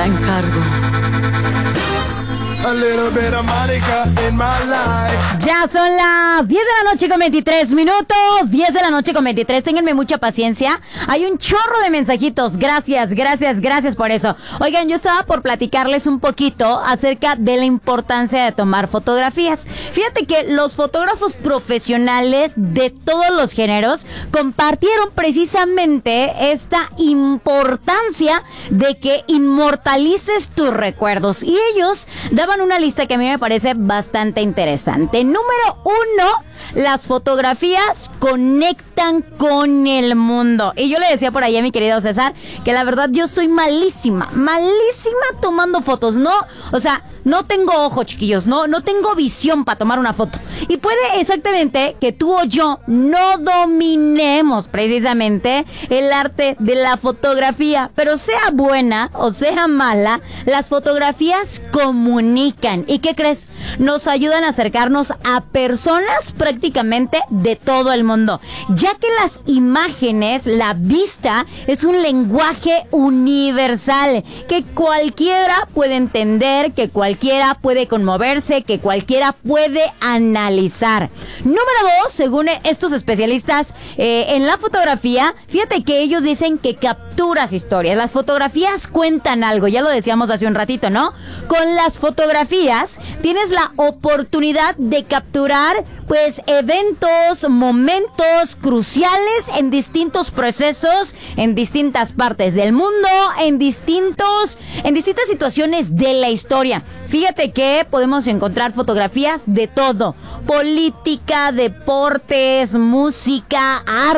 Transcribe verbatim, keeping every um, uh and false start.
la encargo. A little bit of Monica in my life. Ya son las diez de la noche con veintitrés minutos. diez de la noche con veintitrés. Ténganme mucha paciencia. Hay un chorro de mensajitos. Gracias, gracias, gracias por eso. Oigan, yo estaba por platicarles un poquito acerca de la importancia de tomar fotografías. Fíjate que los fotógrafos profesionales de todos los géneros compartieron precisamente esta importancia de que inmortalices tus recuerdos. Y ellos daban una lista que a mí me parece bastante interesante. Número uno, las fotografías conectan con el mundo. Y yo le decía por ahí a mi querido César que la verdad yo soy malísima, malísima tomando fotos. No, o sea, no tengo ojo, chiquillos, no, no tengo visión para tomar una foto. Y puede exactamente que tú o yo no dominemos precisamente el arte de la fotografía, pero sea buena o sea mala, las fotografías comunican. ¿Y qué crees? Nos ayudan a acercarnos a personas prácticamente de todo el mundo, ya que las imágenes, la vista, es un lenguaje universal que cualquiera puede entender, que cualquiera puede conmoverse, que cualquiera puede analizar. Número dos, según estos especialistas eh, en la fotografía, fíjate que ellos dicen que capturas historias. Las fotografías cuentan algo, ya lo decíamos hace un ratito, ¿no? Con las fotografías tienes la oportunidad de capturar pues eventos, momentos cruciales en distintos procesos, en distintas partes del mundo, en distintos, en distintas situaciones de la historia. Fíjate que podemos encontrar fotografías de todo: política, deportes, música, arte.